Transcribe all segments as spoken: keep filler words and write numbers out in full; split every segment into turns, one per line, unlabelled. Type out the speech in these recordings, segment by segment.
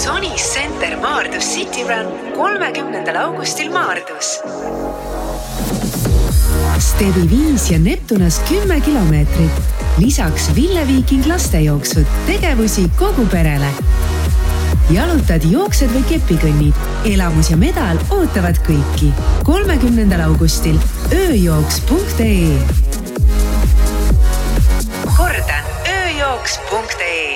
Sony Center Maardus City Run kolmekümnendal augustil Maardus. Stevi viis ja Neptunas kümme kilomeetrit. Lisaks Ville Viiking lastejooksud, tegevusi kogu perele. Jalutad, jooksed või kepikõnnid. Elamus ja medal ootavad kõiki. kolmekümnendal augustil ööjooks punkt ee. Kordan, ööjooks punkt ee.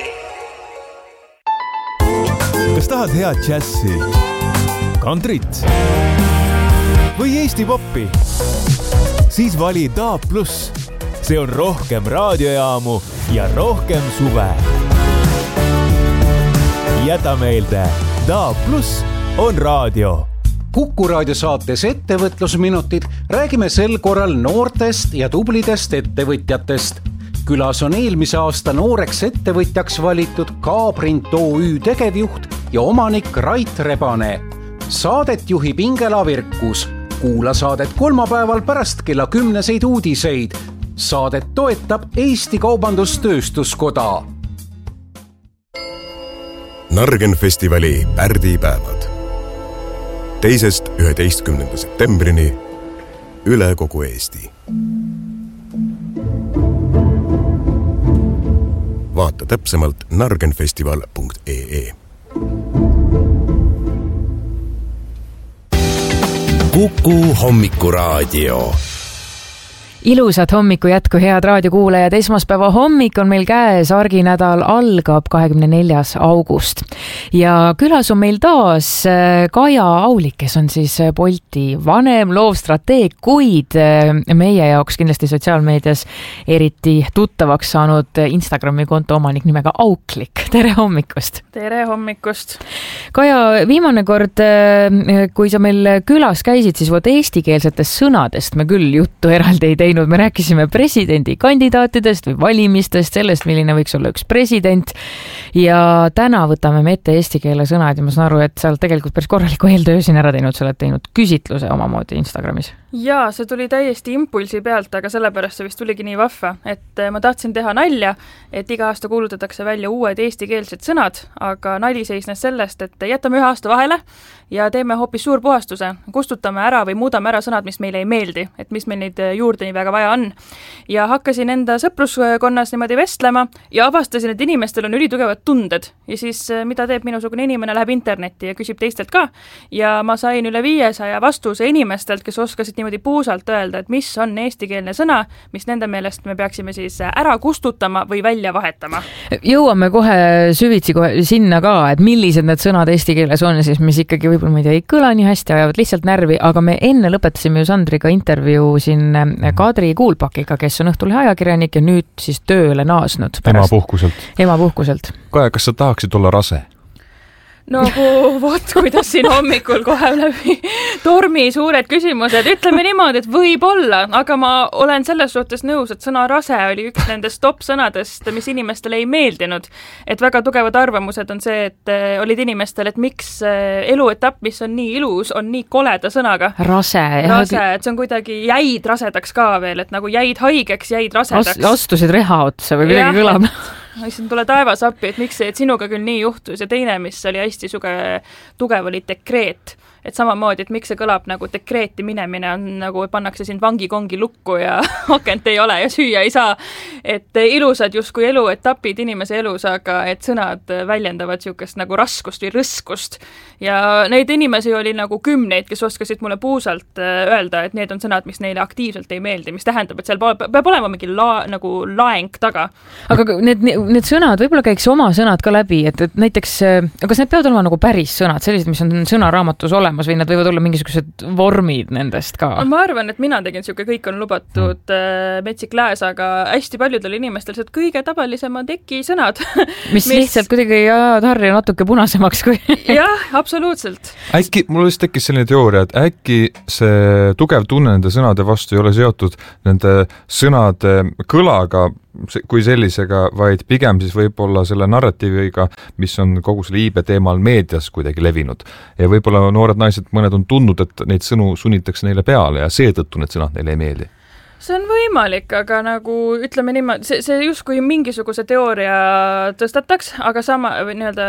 Kas tahad head džässi, kantrit või Eesti poppi? Siis vali Daab Plus. See on rohkem raadiojaamu ja rohkem suve. Jäta meelde, Daab Plus on raadio.
Kuku raadiosaates Ettevõtlusminutid räägime sel korral noortest ja tublidest ettevõtjatest. Külas on eelmise aasta nooreks ettevõtjaks valitud K-Print O Ü tegevjuht ja omanik Rait Rebane. Saadet juhib Ingela Virkus. Kuula saadet kolmapäeval pärast kella kümneseid uudiseid. Saadet toetab Eesti Kaubandus-Tööstuskoda.
Nargen festivali pärdipäevad. Teisest üheteistkümnenda septembrini üle kogu Eesti. Vaata täpsemalt nargenfestival punkt ee. Kuku hommikuraadio.
Ilusat hommiku jätku, head raadiokuulajad. Esmaspäeva hommik on meil käes, arginädal algab kahekümne neljas august. Ja külas on meil taas Kaja Aulik, kes on siis Bolti vanem loovstrateeg, kuid meie jaoks kindlasti sotsiaalmeedias eriti tuttavaks saanud Instagrami konto omanik nimega Auklik. Tere hommikust!
Tere hommikust!
Kaja, viimane kord, kui sa meil külas käisid, siis vot eestikeelsetest sõnadest me küll juttu eraldi ei teinud. Me rääkisime presidendi kandidaatidest või valimistest, sellest, milline võiks olla üks president. Ja täna võtame me ette eesti keele sõnad ja ma saan aru, et sa oled tegelikult päris korraliku eeltöö siin ära teinud, sa oled teinud küsitluse omamoodi Instagramis.
Jaa, see tuli täiesti impulsi pealt, aga sellepärast see vist tuligi nii vahva, et ma tahtsin teha nalja, et iga aasta kuulutatakse välja uued eestikeelsed sõnad, aga nali seisnes sellest, et jätame ühe aasta vahele ja teeme hoopis suur puhastuse, kustutame ära või muudame ära sõnad, mis meile ei meeldi, et mis meil neid juurde nii väga vaja on. Ja hakkasin enda sõpruskonnas niimoodi vestlema ja avastasin, et inimestel on ülitugevad tunded ja siis mida teeb minusugune inimene, läheb internetti ja küsib teistelt ka ja ma sain üle viiesaja vastuse inimestelt, kes oskasid niimoodi puusalt öelda, et mis on eestikeelne sõna, mis nende meelest me peaksime siis ära kustutama või välja vahetama.
Jõuame kohe süvitsi kohe sinna ka, et millised need sõnad eesti keeles on, siis mis ikkagi võib ma ei tea, ei kõla nii hästi, ajavad lihtsalt närvi, aga me enne lõpetasime ju Sandriga intervjuu siin Kadri Kuulpakiga, kes on Õhtulehe ajakirjanik ja nüüd siis tööle naasnud.
Ema puhkuselt.
Ema puhkuselt.
Kaja, kas sa tahaksid olla rase?
No vot, kuidas siin hommikul kohe läbi tormi suured küsimused. Ütleme niimoodi, et võib olla, aga ma olen selles suhtes nõus, et sõna rase oli üks nendest top sõnadest, mis inimestele ei meeldinud. Et väga tugevad arvamused on see, et olid inimestel, et miks eluetapp, mis on nii ilus, on nii koleda sõnaga.
Rase.
Rase, et see on kuidagi jäid rasedaks ka veel, et nagu jäid haigeks, jäid rasedaks.
As, astusid reha otsa või midagi kõlab.
Siin tule taevas appi, et miks see, et sinuga küll nii juhtus ja teine, mis oli hästi suge, tugev, oli dekreet. Et samamoodi, et miks see kõlab nagu dekreeti minemine on nagu pannakse siin vangikongi lukku ja akent ei ole ja süüa ei saa. Et ilusad justkui eluetapid inimese elus, aga et sõnad väljendavad siukest nagu raskust või rõskust. Ja neid inimesi oli nagu kümneid, kes oskasid mulle puusalt öelda, et need on sõnad, mis neile aktiivselt ei meeldi, mis tähendab, et seal peab olema mingi la, nagu laeng taga.
Aga need, need sõnad, võib-olla käiks oma sõnad ka läbi, et, et näiteks, kas need peavad olema nagu päris sõnad, sellised, mis on sõnaraamatus olemas või nad võivad olla mingisugused vormid nendest ka?
Ma arvan, et mina tegin siuke, kõik on lubatud mm. metsik lääs, aga hästi paljudel inimestel see kõige tavalisemad ekisõnad.
Mis, mis lihtsalt kuidagi ajavad harja natuke punasemaks kui...
Jah, absoluutselt.
Äkki, mul vist tekkis selline teooria, et äkki see tugev tunne nende sõnade vastu ei ole seotud nende sõnade kõlaga kui sellisega, vaid pigem siis võib-olla selle narratiiviga, mis on kogu selle iibe teemal meedias kuidagi levinud. Ja võib-olla noored naised, mõned on tundnud, et neid sõnu sunnitakse neile peale ja seetõttu need sõnad neile ei meeldi.
See on võimalik, aga nagu ütleme niimoodi, see, see justkui mingisuguse teooria tõstataks, aga sama, või nii-öelda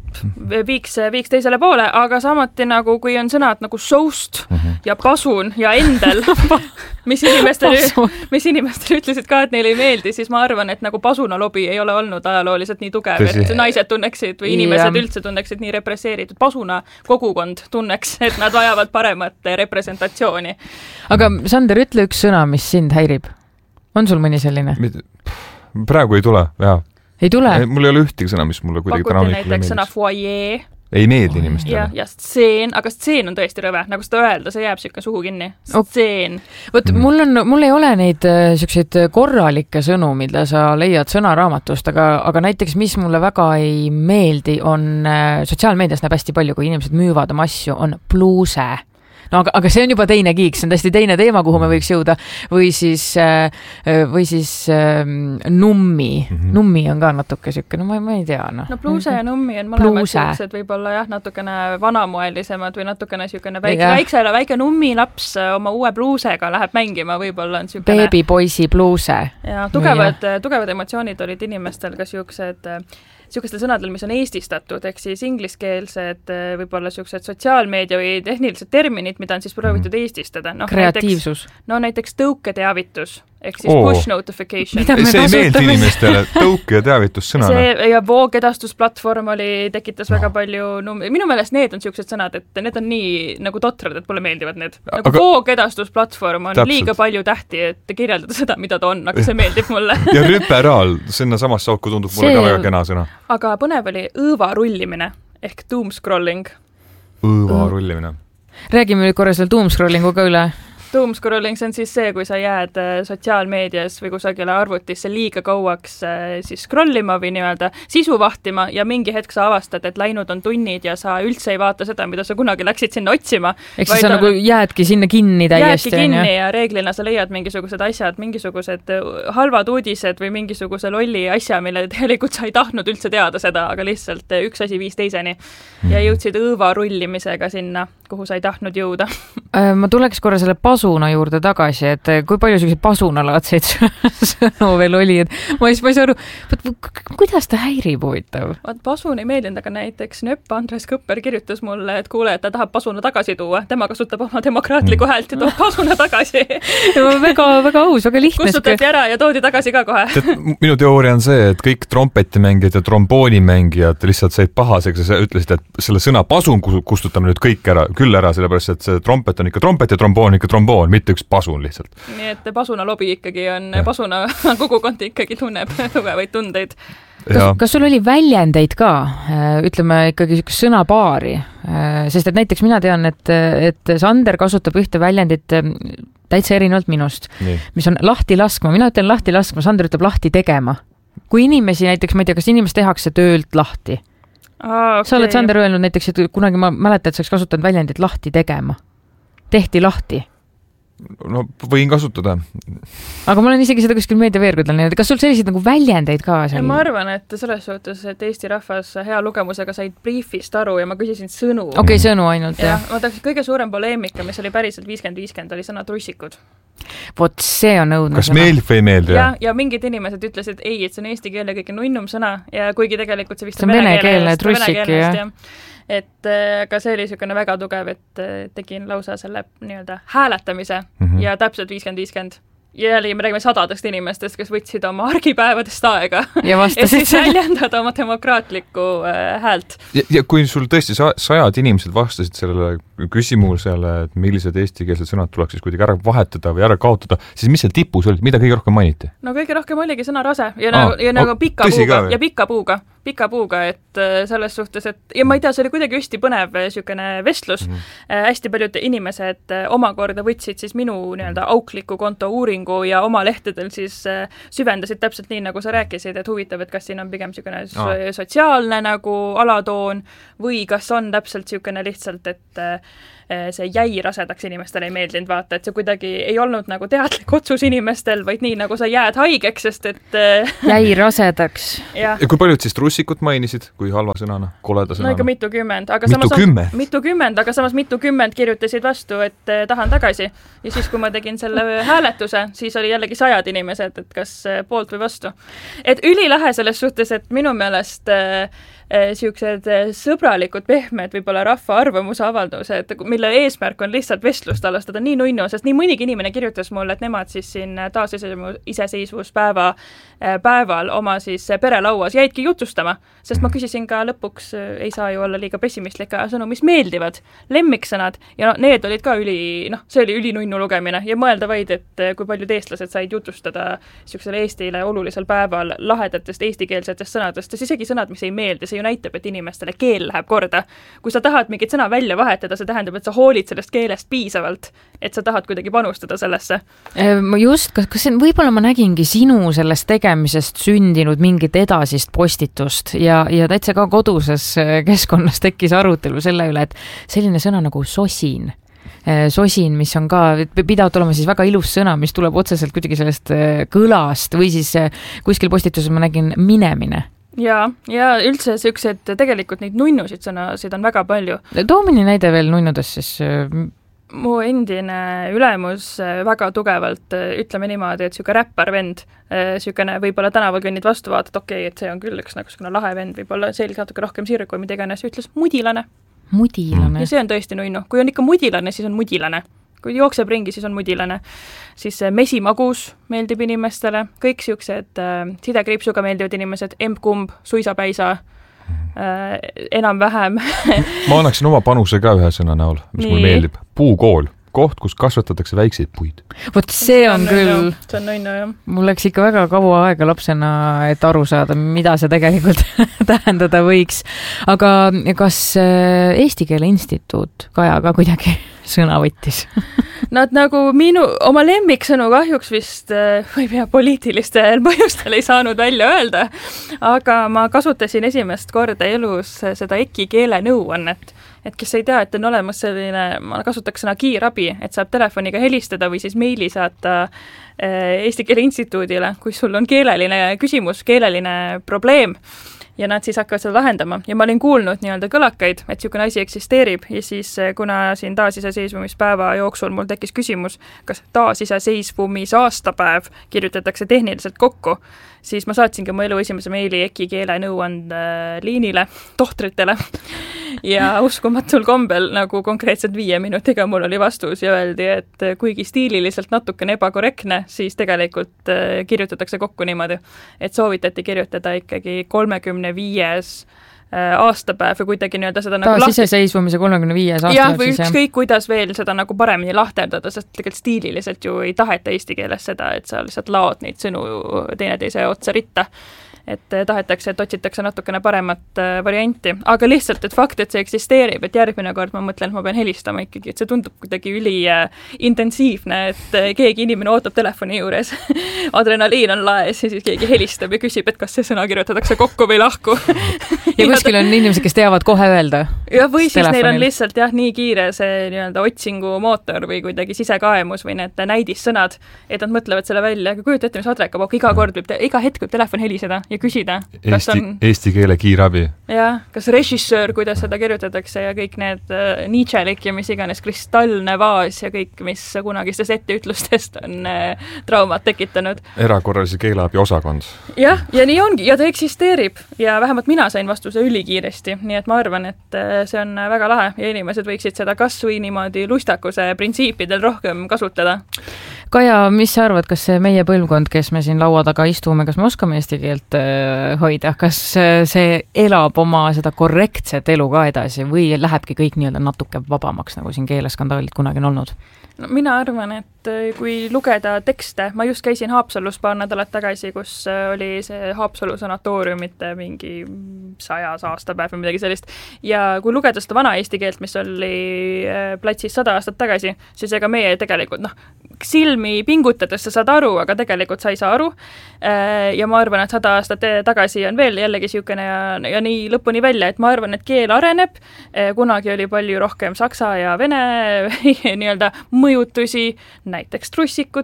viiks, viiks teisele poole, aga samuti nagu kui on sõnad nagu soust mm -hmm. ja pasun ja endel, mis inimestele, mis inimestele ütlesid ka, et neile ei meeldi, siis ma arvan, et nagu pasunalobi ei ole olnud ajalooliselt nii tugev, et naised tunneksid või inimesed ja. üldse tunneksid nii represseeritud. Pasuna kogukond tunneks, et nad vajavad paremat representatsiooni.
Aga Sander, ütle üks sõna, mis sind häirib. On sul mõni selline?
Praegu ei tule, jaa.
Ei tule?
Mul ei ole ühtegi sõna, mis mulle kuidagi
pakuti näiteks sõna foyer.
Ei meeldi inimestele.
Ja, ja stseen, aga stseen on tõesti rõve, nagu seda öelda, see jääb siuke suhu kinni. Stseen.
Vot mm. mul on, mul ei ole neid siukseid korralikke sõnu, mida sa leiad sõnaraamatust, aga, aga näiteks, mis mulle väga ei meeldi, on sotsiaalmeedias näeb hästi palju, kui inimesed müüvad oma asju, on pluuse. No aga, aga see on juba teine kiik, see on täiesti teine teema, kuhu me võiks jõuda, või siis, või siis nummi. Mm-hmm. Nummi on ka natuke siuke, no ma, ma ei tea. No,
no pluuse ja nummi on mõlemad siuksed võib-olla jah, natukene vanamoelisemad või natukene siukene väike, väiksele, väike nummi laps oma uue pluusega läheb mängima, võib-olla on siukene
beebipoisi pluuse.
Ja tugevad, tugevad emotsioonid olid inimestel ka siuksed siukestel sõnadel, mis on eestistatud, ehk siis ingliskeelsed, võib-olla siuksed sotsiaalmeedia või tehnilised terminid, mida on siis proovitud eestistada. No,
kreatiivsus.
Näiteks, no näiteks tõuketeavitus, ehk siis oh. push notification.
See ei meeldi inimestele, tõuke ja teavitus sõnana.
See ja voogedastusplatvorm oli, tekitas no. väga palju, no, minu meelest need on siuksed sõnad, et need on nii nagu totrad, et pole meeldivad need. Nagu aga... voogedastusplatvorm on Täpselt. liiga palju tähti, et kirjeldada seda, mida ta on, aga see meeldib mulle.
Ja rüperaal, sinna samasse auku tundub mulle see... ka väga kena sõna.
Aga põnev oli õõva rullimine ehk doomscrolling.
Õõva rullimine.
Räägime nüüd korra selle doomscrollingu ka üle.
Doomscrolling, see on siis see, kui sa jääd sotsiaalmeedias või kusagile arvutisse liiga kauaks siis scrollima või nii-öelda sisu vahtima ja mingi hetk sa avastad, et läinud on tunnid ja sa üldse ei vaata seda, mida sa kunagi läksid sinna otsima.
Ehk siis sa nagu jäädki sinna kinni täiesti.
Jäädki kinni ja reeglina sa leiad mingisugused asjad, mingisugused halvad uudised või mingisuguse lolli asja, mille tegelikult sa ei tahtnud üldse teada seda, aga lihtsalt üks asi viis teiseni. Ja jõudsid õõva rullimisega sinna, kuhu sa ei tahtnud jõuda.
Ma tuleks korra selle pasuna juurde tagasi, et kui palju selliseid pasunalaadseid sõnu veel oli, et ma ei saa aru, kuidas ta häirib huvitav?
Vaat pasun ei meeldinud, aga näiteks nöpp Andres Kõpper kirjutas mulle, et kuule, et ta tahab pasuna tagasi tuua. Tema kasutab oma demokraatlikku häält ja toob pasuna tagasi.
väga, väga aus, väga lihtne.
Kustutati ära ja toodi tagasi ka kohe.
Minu teooria on see, et kõik trompetimängijad ja tromboonimängijad lihtsalt said pahaseks ja sa ütlesid, et selle sõna pasun kustutame nüüd kõik ära, küll ära, sellepärast, et see trompet on ikka trompet ja tromboon ikka tromboon, mitte üks pasun lihtsalt.
Nii et pasuna lobi ikkagi on, ja. pasuna kogukond ikkagi tunneb tugevaid tundeid.
Kas, kas sul oli väljendeid ka, ütleme ikkagi sõnapaari, sest et näiteks mina tean, et, et Sander kasutab ühte väljendit täitsa erinevalt minust, Nii. mis on lahti laskma, mina ütlen lahti laskma, Sander ütleb lahti tegema. Kui inimesi näiteks, ma ei tea, kas inimest tehakse töölt lahti?
Ah, okay.
Sa oled Sander öelnud näiteks, et kunagi ma mäletan, et sa oleks kasutanud väljendit lahti tegema. Tehti lahti.
No võin kasutada.
Aga ma olen isegi seda kuskil meediaveergudel näinud. Kas sul selliseid nagu väljendeid ka?
Ja ma arvan, et selles suhtes, et Eesti rahvas hea lugemusega said briefist aru ja ma küsisin sõnu.
Okei, okay, sõnu ainult.
Ja, ma tahaks kõige suurem poleemika, mis oli päriselt viiskümmend viiskümmend, oli sõna trussikud.
Vot see on õudne
Kas sõna. Meeldib või ei meeldi?
Ja, ja mingid inimesed ütlesid, ei, et see on eesti keele kõige nunnum sõna ja kuigi tegelikult see vist
see on vene keele trussik, jah.
Et ka see oli niisugune väga tugev, et tegin lausa selle nii-öelda hääletamise mm -hmm. ja täpselt viiskümmend viiskümmend. Ja jällegi me räägime sadadest inimestest, kes võtsid oma argipäevadest aega
ja
et siis väljendada oma demokraatlikku äh, häält.
Ja, ja kui sul tõesti sa, sajad inimesed vastasid sellele küsimusele, et millised eestikeelsed sõnad tuleks siis kuidagi ära vahetada või ära kaotada, siis mis seal tipus oli, mida kõige rohkem mainiti?
No kõige rohkem oligi sõna rase ja, Aa, ja nagu pika puuga ja pika puuga, pika puuga, et selles suhtes, et ja ma ei tea, see oli kuidagi hästi põnev niisugune vestlus mm. -hmm. hästi paljud inimesed omakorda võtsid siis minu nii-öelda aukliku konto uuringu ja oma lehtedel siis süvendasid täpselt nii, nagu sa rääkisid, et huvitav, et kas siin on pigem niisugune oh. sotsiaalne nagu alatoon või kas on täpselt niisugune lihtsalt, et see jäi rasedaks inimestele ei meeldinud vaata, et see kuidagi ei olnud nagu teadlik otsus inimestel, vaid nii, nagu sa jääd haigeks, sest et
jäi rasedaks.
Ja. ja kui paljud siis trussikut mainisid, kui halva sõnana, koleda sõnana?
No ikka mitukümmend, aga
mitu
samas
kümme?
mitukümmend, aga samas mitukümmend kirjutasid vastu, et tahan tagasi. Ja siis, kui ma tegin selle hääletuse, siis oli jällegi sajad inimesed, et kas poolt või vastu. Et ülilähe selles suhtes, et minu meelest siuksed sõbralikud, pehmed võib-olla rahva arvamuse avaldused, mille eesmärk on lihtsalt vestlust alustada nii nunnu, sest nii mõnigi inimene kirjutas mulle, et nemad siis siin taasiseseisvuspäeva päeval oma siis perelauas jäidki jutustama, sest ma küsisin ka lõpuks, ei saa ju olla liiga pessimistlik sõnu, mis meeldivad, lemmiksõnad ja no, need olid ka üli, noh, see oli üli nunnu lugemine ja mõelda vaid, et kui paljud eestlased said jutustada siuksele Eestile olulisel päeval lahedatest eestikeelsetest sõnadest, sest isegi sõnad, mis ei meeldi, see ju näitab, et inimestele keel läheb korda. Kui sa tahad mingit sõna välja vahetada, see tähendab, et sa hoolid sellest keelest piisavalt, et sa tahad kuidagi panustada sellesse.
Just, kas, kas see, võib-olla ma nägingi sinu sellest tegemisest sündinud mingit edasist postitust ja, ja täitsa ka koduses keskkonnas tekkis arutelu selle üle, et selline sõna nagu sosin. Sosin, mis on ka, pidavat olema siis väga ilus sõna, mis tuleb otseselt kuidagi sellest kõlast või siis kuskil postituses ma nägin minemine.
Ja, ja üldse siuksed tegelikult neid nunnusid sõnasid on väga palju.
Too mõni näide veel nunnudest siis.
Mu endine ülemus väga tugevalt, ütleme niimoodi, et siuke räppar vend, siukene võib-olla tänaval kõnnid vastu vaatad, okei, okay, et see on küll üks nagu lahe vend, võib-olla selge natuke rohkem sirgu, mida iganes, ütles mudilane.
Mudilane.
Ja see on tõesti nunnu. Kui on ikka mudilane, siis on mudilane. Kui jookseb ringi, siis on mudilane. Siis mesimagus meeldib inimestele, kõik siuksed äh, sidekriipsuga meeldivad inimesed, empkumb, suisapäisa, äh, enam-vähem.
Ma annaksin oma panuse ka ühe sõna näol, mis Nii. Mul meeldib. Puukool. Koht, kus kasvatatakse väikseid puid.
Vot see on, see on küll,
nunnu. See on nunnu, jah.
Mul läks ikka väga kaua aega lapsena, et aru saada, mida see tegelikult tähendada võiks. Aga kas Eesti Keele Instituut Kaja ka kuidagi sõna võttis?
Nad nagu minu, oma lemmiksõnu kahjuks vist või pea poliitilistel põhjustel ei saanud välja öelda, aga ma kasutasin esimest korda elus seda EKI keelenõuannet, et kes ei tea, et on olemas selline, ma kasutaks sõna kiirabi, et saab telefoniga helistada või siis meili saata Eesti Keele Instituudile, kui sul on keeleline küsimus, keeleline probleem ja nad siis hakkavad seda lahendama. Ja ma olin kuulnud nii-öelda kõlakaid, et siukene asi eksisteerib ja siis kuna siin taasiseseisvumispäeva jooksul mul tekkis küsimus, kas taasiseseisvumis aastapäev kirjutatakse tehniliselt kokku, siis ma saatsingi mu elu esimese meili EKI keelenõuande liinile, tohtritele ja uskumatul kombel nagu konkreetselt viie minutiga mul oli vastus ja öeldi, et kuigi stiililiselt natukene ebakorrektne, siis tegelikult kirjutatakse kokku niimoodi, et soovitati kirjutada ikkagi kolmekümne viies aastapäev või kuidagi nii-öelda seda nagu
lahti... iseseisvumise kolmekümne viies aastapäev.
Jah, või ükskõik kuidas veel seda nagu paremini lahterdada, sest tegelikult stiililiselt ju ei taheta eesti keeles seda, et sa lihtsalt laod neid sõnu teineteise otsa ritta. Et tahetakse, et otsitakse natukene paremat varianti. Aga lihtsalt, et fakt, et see eksisteerib, et järgmine kord ma mõtlen, et ma pean helistama ikkagi, et see tundub kuidagi üli intensiivne, et keegi inimene ootab telefoni juures. Adrenaliin on laes ja siis keegi helistab ja küsib, et kas see sõna kirjutatakse kokku või lahku.
Ja kuskil on inimesed, kes teavad kohe öelda.
Ja või siis telefonil. Neil on lihtsalt jah, nii kiire see nii-öelda otsingu mootor või kuidagi sisekaemus või need näidissõnad, et nad mõtlevad selle välja. Aga kujuta ette, mis Adreka pakk, iga kord võib, iga hetk võib telefon heliseda ja küsida, kas
Eesti,
on...
Eesti keele kiirabi.
Jah, kas režissöör, kuidas seda kirjutatakse ja kõik need uh, Nietzschelik ja mis iganes kristallne vaas ja kõik, mis kunagistest etteütlustest on uh, traumat tekitanud.
Erakorralise keeleabi osakond.
Jah, ja nii ongi, ja ta eksisteerib ja vähemalt mina sain vastuse ülikiiresti, nii et ma arvan, et uh, see on väga lahe ja inimesed võiksid seda kas või niimoodi lustakuse printsiipidel rohkem kasutada.
Kaja, mis sa arvad, kas see meie põlvkond, kes me siin laua taga istume, kas me oskame eesti keelt hoida, kas see elab oma seda korrektset elu ka edasi või lähebki kõik nii-öelda natuke vabamaks, nagu siin keeleskandaalid kunagi on olnud?
No, mina arvan, et kui lugeda tekste, ma just käisin Haapsalus paar nädalat tagasi, kus oli see Haapsalu sanatooriumite mingi sajas aastapäev või midagi sellist, ja kui lugeda seda vana eesti keelt, mis oli platsis sada aastat tagasi, siis ega meie tegelikult, noh, silmi pingutades sa saad aru, aga tegelikult sa ei saa aru, ja ma arvan, et sada aastat tagasi on veel jällegi siukene ja, ja nii lõpuni välja, et ma arvan, et keel areneb, kunagi oli palju rohkem saksa ja vene nii-öelda mõjutusi, näiteks trussikud,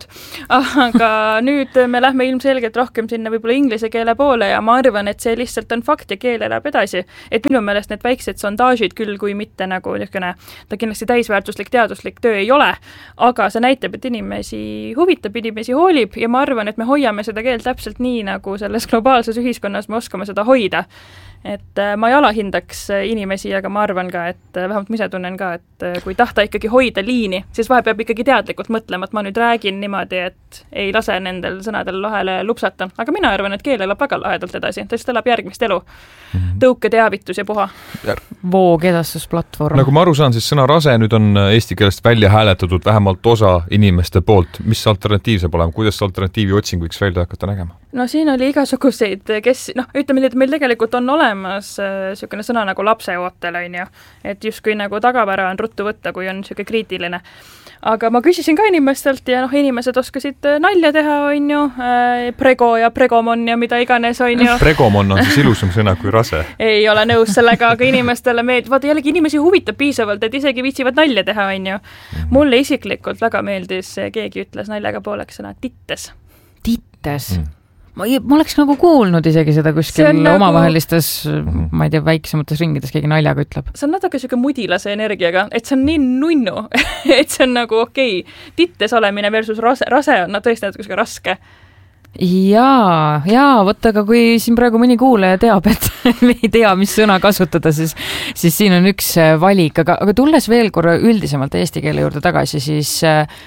aga nüüd me lähme ilmselgelt rohkem sinna võib-olla inglise keele poole ja ma arvan, et see lihtsalt on fakt ja keel elab edasi. Et minu meelest need väiksed sondaažid küll, kui mitte nagu niisugune, ta kindlasti täisväärtuslik teaduslik töö ei ole, aga see näitab, et inimesi huvitab, inimesi hoolib ja ma arvan, et me hoiame seda keelt täpselt nii, nagu selles globaalses ühiskonnas me oskame seda hoida. et ma ei alahindaks inimesi, aga ma arvan ka, et vähemalt ma ise tunnen ka, et kui tahta ikkagi hoida liini, siis vahel peab ikkagi teadlikult mõtlema, et ma nüüd räägin niimoodi, et ei lase nendel sõnadel lahele lupsata. Aga mina arvan, et keel elab väga lahedalt edasi, ta just elab järgmist elu. Tõuke teavitus ja puha.
Voogedastusplatvorm.
Nagu ma aru saan, siis sõna rase nüüd on eesti keelest välja hääletatud vähemalt osa inimeste poolt. Mis alternatiiv saab olema? Kuidas alternatiivi otsing võiks välja hakata nägema?
No siin oli igasuguseid, kes, noh, ütleme nii, et meil tegelikult on olemas niisugune sõna nagu lapseootel, on ju. Et justkui nagu tagapära on ruttu võtta, kui on niisugune kriitiline. Aga ma küsisin ka inimestelt ja noh, inimesed oskasid nalja teha, on ju, prego ja pregomon ja mida iganes, on ju.
Pregomon on siis ilusam sõna kui rase.
Ei ole nõus sellega, aga inimestele meeldib, vaata jällegi inimesi huvitab piisavalt, et isegi viitsivad nalja teha, on ju. Mulle isiklikult väga meeldis, keegi ütles naljaga pooleks sõna tittes.
Tittes? Mm. Ma, ma oleks nagu kuulnud isegi seda kuskil nagu omavahelistes, ma ei tea, väiksemates ringides keegi naljaga ütleb.
See on natuke siuke mudilase energiaga, et see on nii nunnu, et see on nagu okei. Okay. Tittes olemine versus rase, rase on no, tõesti natuke siuke raske.
Jaa, jaa, võtta, aga kui siin praegu mõni kuulaja teab, et me ei tea, mis sõna kasutada, siis, siis siin on üks valik, aga, aga tulles veel korra üldisemalt eesti keele juurde tagasi, siis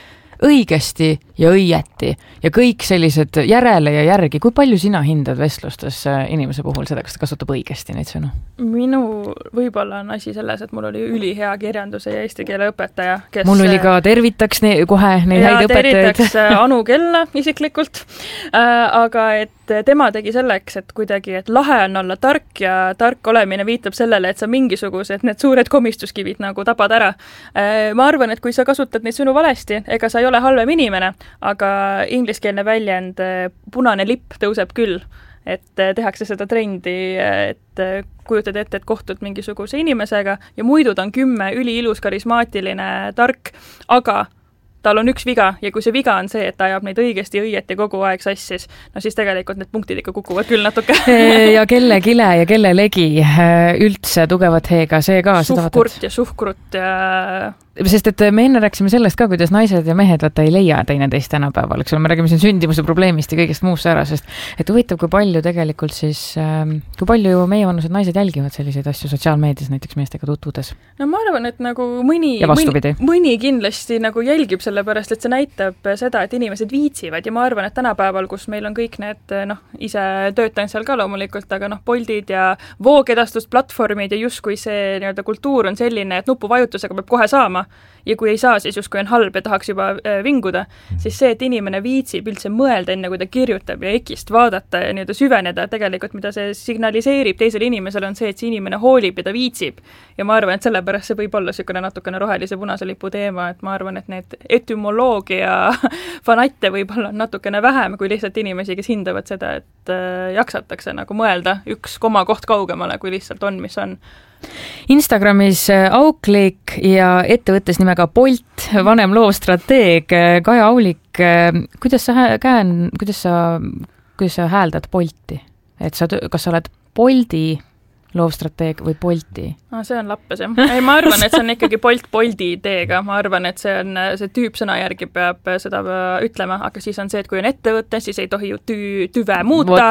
õigesti ja õieti ja kõik sellised järele ja järgi. Kui palju sina hindad vestlustes inimese puhul seda, kas ta kasutab õigesti neid sõnu?
Minu võib-olla on asi selles, et mul oli ülihea kirjanduse ja eesti keele õpetaja, kes...
Mul oli ka tervitaks ne- kohe neid
ja,
häid õpetajaid.
tervitaks Anu Kella isiklikult, äh, aga et tema tegi selleks, et kuidagi, et lahe on olla tark ja tark olemine viitab sellele, et sa mingisugused need suured komistuskivid nagu tabad ära. Äh, ma arvan, et kui sa kasutad neid sõnu valesti, ega sa ei ole halvem inimene, aga ingliskeelne väljend punane lipp tõuseb küll, et tehakse seda trendi, et kujutad ette, et kohtud mingisuguse inimesega ja muidu ta on kümme üliilus, karismaatiline, tark, aga tal on üks viga ja kui see viga on see, et ta ajab neid õigesti õieti kogu aeg sassis, no siis tegelikult need punktid ikka kukuvad küll natuke.
ja kelle kile ja kelle legi üldse tugevat heega, see ka.
Suhkurt ja suhkrut ja...
Sest et me enne rääksime sellest ka, kuidas naised ja mehed vaata ei leia teineteist tänapäeval, eks ole, me räägime siin sündimuse probleemist ja kõigest muust ära, sest et huvitav, kui palju tegelikult siis, kui palju meie vanused naised jälgivad selliseid asju sotsiaalmeedias näiteks meestega tutvudes? No
ma arvan, et nagu mõni, mõni, mõni kindlasti nagu jälgib selle pärast, et see näitab seda, et inimesed viitsivad ja ma arvan, et tänapäeval, kus meil on kõik need, noh, ise töötan seal ka loomulikult, aga noh, Boltid ja voogedastusplatvormid ja justkui see nii-öelda kultuur on selline, et nupuvajutusega peab kohe saama ja kui ei saa, siis justkui on halb ja tahaks juba vinguda, siis see, et inimene viitsib üldse mõelda enne, kui ta kirjutab ja ekist vaadata ja nii-öelda süveneda, tegelikult mida see signaliseerib teisele inimesele on see, et see inimene hoolib ja ta viitsib. Ja ma arvan, et sellepärast see võib olla niisugune natukene rohelise punase lipu teema, et ma arvan, et need etümoloogia fanatte võib-olla on natukene vähem kui lihtsalt inimesi, kes hindavad seda, et jaksatakse nagu mõelda üks koma koht kaugemale, kui lihtsalt on, mis on.
Instagramis auklik ja ettevõttes nimega Bolt, vanem loovstrateeg Kaja Aulik, kuidas sa käen, kuidas sa, kuidas sa hääldad Bolti? Et sa, kas sa oled Boldi loovstrateeg või Bolti?
No, see on lappes, jah. Ei, ma arvan, et see on ikkagi Bolt Boldi ideega. Ma arvan, et see on see tüüpsõna järgi peab seda ütlema, aga siis on see, et kui on ettevõte, siis ei tohi ju tüü, tüve muuta.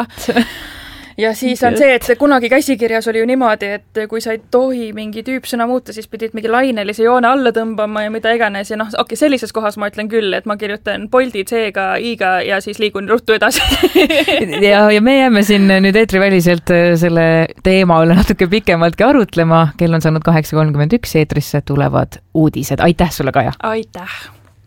Ja siis on see, et kunagi käsikirjas oli ju niimoodi, et kui sa ei tohi mingi tüüpsõna muuta, siis pidid mingi lainelise joone alla tõmbama ja mida iganes. Ja noh, okei, sellises kohas ma ütlen küll, et ma kirjutan Boldi C-ga, I-ga ja siis liigun ruttu edasi.
ja, ja me jääme siin nüüd eetriväliselt selle teema üle natuke pikemaltki arutlema. Kell on saanud kaheksa kolmkümmend üks, eetrisse tulevad uudised. Aitäh sulle, Kaja!
Aitäh!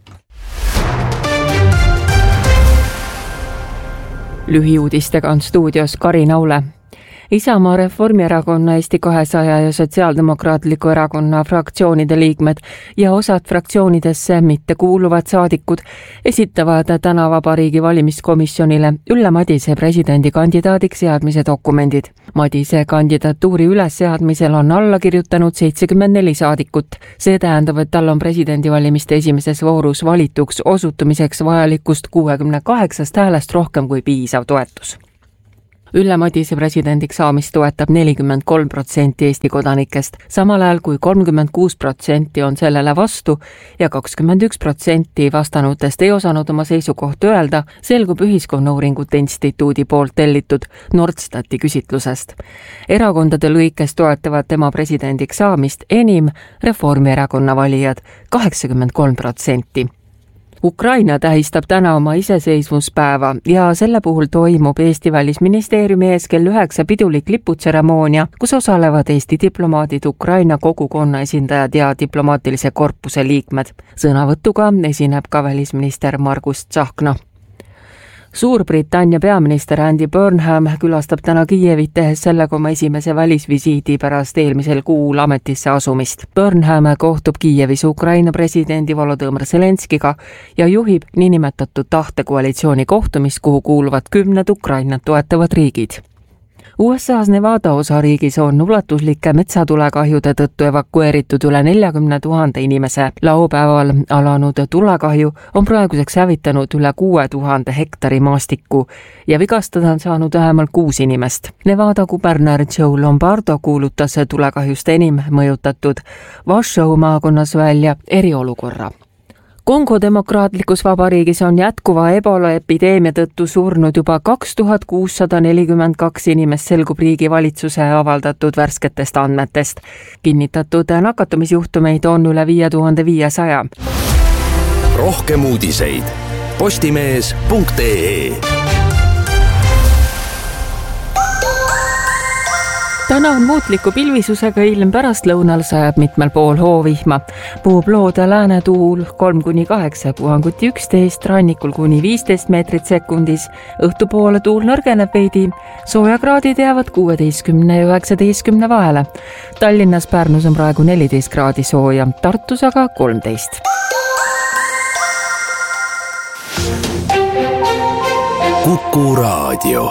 Lühiuudistega on stuudios Kari Naule. Isamaa, Reformierakonna, Eesti kahesaja ja Sotsiaaldemokraatliku erakonna fraktsioonide liikmed ja osad fraktsioonidesse mitte kuuluvad saadikud esitavad täna Vabariigi valimiskomisjonile Ülle Madise presidendikandidaadiks seadmise dokumendid. Madise kandidatuuri ülesseadmisel on alla kirjutanud seitsekümmend neli saadikut. See tähendab, et tal on presidendivalimiste esimeses voorus valituks osutumiseks vajalikust kuuekümne kaheksast häälest rohkem kui piisav toetus. Ülle Madise presidendiks saamist toetab nelikümmend kolm protsenti Eesti kodanikest, samal ajal kui kolmkümmend kuus protsenti on sellele vastu ja kakskümmend üks protsenti vastanutest ei osanud oma seisukohta öelda, selgub Ühiskonnauuringute Instituudi poolt tellitud Nordstati küsitlusest. Erakondade lõikes toetavad tema presidendiks saamist enim Reformierakonna valijad, kaheksakümmend kolm protsenti. Ukraina tähistab täna oma iseseisvuspäeva ja selle puhul toimub Eesti Välisministeeriumi ees kell üheksa pidulik liputseremoonia, kus osalevad Eesti diplomaadid, Ukraina kogukonna esindajad ja diplomaatilise korpuse liikmed. Sõnavõtuga esineb ka välisminister Margus Tsahkna. Suurbritannia peaminister Andy Burnham külastab täna Kiievit tehes sellega oma esimese välisvisiidi pärast eelmisel kuul ametisse asumist. Burnham kohtub Kiievis Ukraina presidendi Volodõmõr Zelenskiga ja juhib niinimetatud tahtekoalitsiooni kohtumist, kuhu kuuluvad kümned Ukrainat toetavad riigid. U S A's Nevada osariigis on ulatuslike metsatulekahjude tõttu evakueeritud üle neljakümne tuhande inimese. Laupäeval alanud tulekahju on praeguseks hävitanud üle kuue tuhande hektari maastikku ja vigastada on saanud vähemalt kuus inimest. Nevada kuberner Joe Lombardo kuulutas tulekahjust enim mõjutatud Washoe maakonnas välja eriolukorra. Kongo demokraatlikus vabariigis on jätkuva ebola epideemia tõttu surnud juba kaks tuhat kuussada nelikümmend kaks inimest, selgub riigi valitsuse avaldatud värsketest andmetest. Kinnitatud nakatumisjuhtumeid on üle viie tuhande viiesaja.
Rohkem uudiseid postimees punkt ee.
Täna on muutliku pilvisusega ilm, pärastlõunal sajab mitmel pool hoovihma. Puhub loode lääne tuul kolm kuni kaheksa, puhanguti üksteist, rannikul kuni viisteist meetrit sekundis. Õhtupoole tuul nõrgeneb veidi, soojakraadid jäävad kuueteistkümne ja üheksateistkümne vahele. Tallinnas, Pärnus on praegu neliteist kraadi sooja, Tartus aga kolmteist.
Kuku Raadio.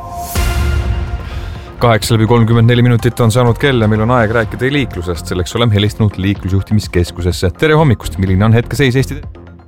Kaheksa läbi kolmkümmend neli minutit on saanud kell ja meil on aeg rääkida liiklusest. Selleks oleme helistanud liiklusjuhtimiskeskusesse. Tere hommikust, milline on hetkeseis Eesti?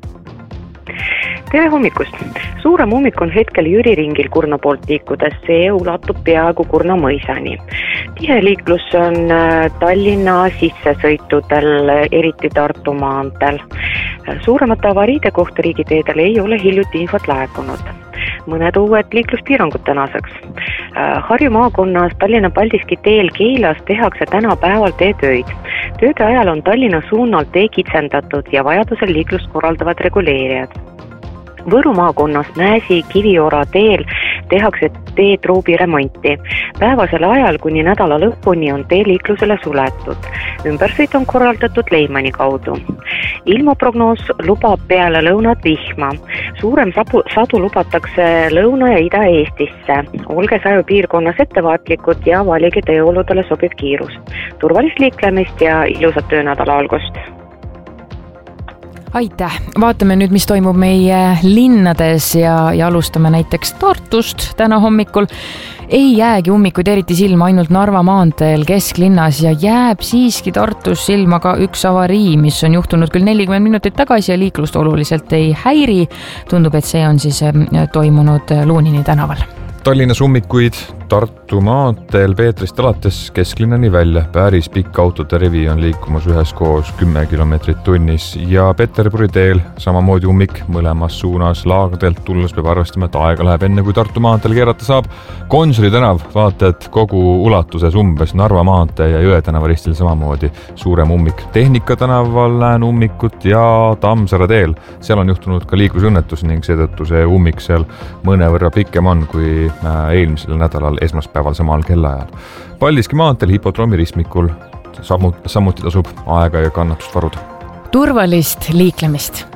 Tere hommikust. Suurem ummik on hetkel Jüri ringil Kurna poolt liikudes. See ulatub peaaegu Kurna mõisani. Tihe liiklus on Tallinna sissesõitudel, eriti Tartu maanteel. Suuremate avariide kohta riigiteedel ei ole hiljuti infot laekunud. Mõned uued liikluspiirangud tänaseks. Harju maakonnas Tallinna Paldiski teel Keilas tehakse täna päeval teetöid. Tööde ajal on Tallinna suunal tee kitsendatud ja vajadusel liiklust korraldavad reguleerijad. Võru maakonnas Mäsi Kiviora teel tehakse teetruubi remonti. Päevasel ajal kuni nädala lõpuni on tee liiklusele suletud. Ümbersõit on korraldatud Leimani kaudu. Ilmaprognoos lubab peale lõunat vihma. Suurem sabu, sadu lubatakse Lõuna- ja Ida-Eestisse. Olge saju piirkonnas ettevaatlikud ja valige teeoludele sobiv kiirus. Turvalist liiklemist ja ilusat töönädala algust!
Aitäh! Vaatame nüüd, mis toimub meie linnades ja, ja alustame näiteks Tartust täna hommikul. Ei jäägi ummikuid eriti silma ainult Narva maanteel kesklinnas ja jääb siiski Tartus silma ka üks avarii, mis on juhtunud küll nelikümmend minutit tagasi ja liiklust oluliselt ei häiri. Tundub, et see on siis toimunud Luunini tänaval.
Tallinnas ummikuid Tartu maanteel Peetrist alates kesklinnani välja. Päris pikk autode rivi on liikumas üheskoos kümme kilomeetrit tunnis ja Peterburi teel samamoodi ummik mõlemas suunas. Laagdelt tulles peab arvestama, et aega läheb enne, kui Tartu maanteel keerata saab. Gonsiori tänav vaata, et kogu ulatuses umbes Narva maantee ja Jõe tänava ristil samamoodi suurem ummik. Tehnika tänaval näen ummikut ja Tammsaare teel. Seal on juhtunud ka liiklusõnnetus ning seetõttu see ummik seal mõnevõrra pikem on kui eelmisel nädalal esmaspäeval samal kellaajal. Paldiski maanteel hipodroomi ristmikul samuti tasub aega ja kannatust varuda.
Turvalist liiklemist!